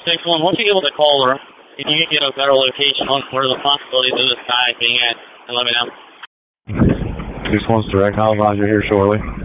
6-1, once you get with the caller, if you can get a better location on where the possibilities of this guy being at, and let me know. 6-1's direct, I'll advise you here shortly.